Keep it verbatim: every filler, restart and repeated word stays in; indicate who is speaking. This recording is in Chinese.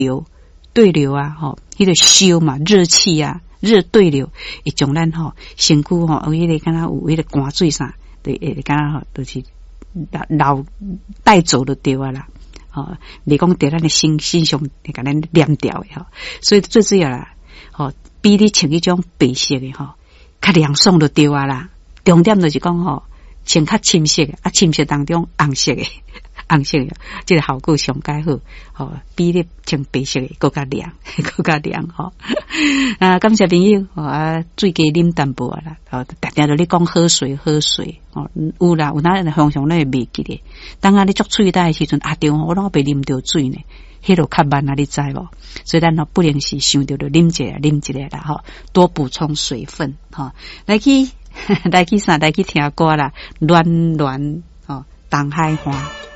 Speaker 1: 流对流啊，吼，迄个烧嘛，热气啊，热对流，会将咱吼身躯吼有迄个敢若有迄个寒水啥，对，会敢若吼就是老带走就对啊啦。哦，你讲对咱的心心上会甲咱黏掉的吼，所以最主要啦，吼，比你穿迄种白色的吼，较凉爽就对啊啦。重点就是讲吼，穿较深色的，啊，深色当中红色的，红色的，这个效果上介好，吼，比你穿白色的更加凉，更加凉吼。啊，感谢朋友，吼啊，水加啉淡薄啊啦，吼，定定着你讲喝水喝水，吼，有啦，有哪常常咱会袂记咧。当啊，你作喙干的时阵，啊对，我拢袂啉着水呢，迄落较慢啊，你知无？所以咱吼不能是想着就啉一下，啉一下啦，吼，多补充水分，吼，来去来去啥？来去听歌啦，暖暖哦，东海花。